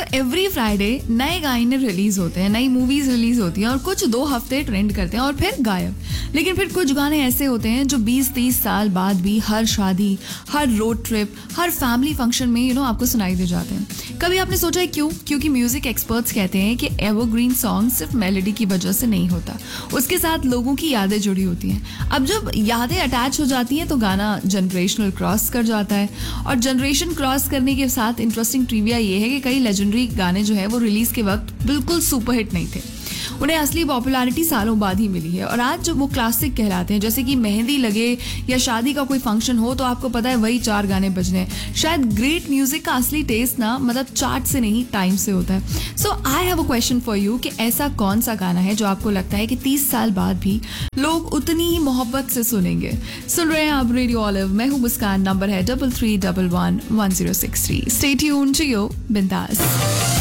Every Friday नए गाने release होते हैं, नई मूवीज रिलीज होती हैं और कुछ 2 हफ्ते ट्रेंड करते हैं और फिर गायब। लेकिन फिर कुछ गाने ऐसे होते हैं जो 20-30 साल बाद भी हर शादी, हर रोड ट्रिप, हर फैमिली फंक्शन में आपको सुनाई दे जाते हैं। कभी आपने सोचा है क्यों? क्योंकि म्यूजिक एक्सपर्ट्स कहते हैं कि एवरग्रीन सॉन्ग सिर्फ मेलोडी की वजह से नहीं होता, उसके साथ लोगों की यादें जुड़ी होती हैं। अब जब यादें अटैच हो जाती हैं तो गाना जनरेशनल क्रॉस कर जाता है, और जनरेशन क्रॉस करने के साथ इंटरेस्टिंग ट्रिविया ये है कि कई लेजेंडरी गाने जो है वो रिलीज के वक्त बिल्कुल सुपरहिट नहीं थे, उन्हें असली पॉपुलैरिटी सालों बाद ही मिली है और आज जो वो क्लासिक कहलाते हैं। जैसे कि मेहंदी लगे या शादी का कोई फंक्शन हो तो आपको पता है वही 4 गाने बजने हैं। शायद ग्रेट म्यूजिक का असली टेस्ट ना चार्ट से नहीं, टाइम से होता है। सो I have a question for you कि ऐसा कौन सा गाना है जो आपको लगता है कि 30 साल बाद भी लोग उतनी ही मोहब्बत से सुनेंगे? सुन रहे हैं आप रेडियो ऑलिव, मैं हूँ मुस्कान, नंबर है 33111063। स्टे ट्यून्ड टू योर बिंदास।